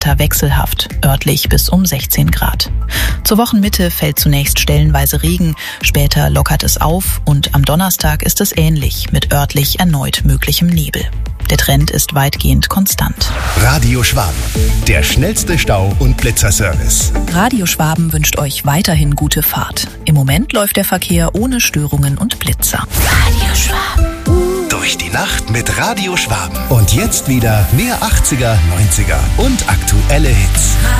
Wetter wechselhaft, örtlich bis um 16 Grad. Zur Wochenmitte fällt zunächst stellenweise Regen, später lockert es auf und am Donnerstag ist es ähnlich, mit örtlich erneut möglichem Nebel. Der Trend ist weitgehend konstant. Radio Schwaben, der schnellste Stau- und Blitzerservice. Radio Schwaben wünscht euch weiterhin gute Fahrt. Im Moment läuft der Verkehr ohne Störungen und Blitzer. Radio Schwaben. Durch die Nacht mit Radio Schwaben. Und jetzt wieder mehr 80er, 90er und aktuelle Hits.